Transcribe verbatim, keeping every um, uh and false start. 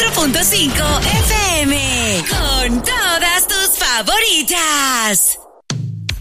cuatro punto cinco F M. Con todas tus favoritas.